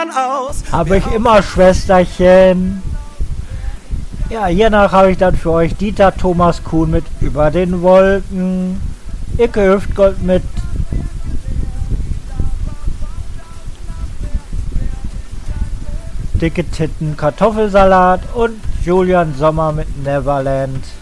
davon aus. Habe ich immer, Schwesterchen. Ja, hiernach habe ich dann für euch Dieter Thomas Kuhn mit Über den Wolken. Icke Hüftgold mit Dicke Titten Kartoffelsalat und Julian Sommer mit Neverland.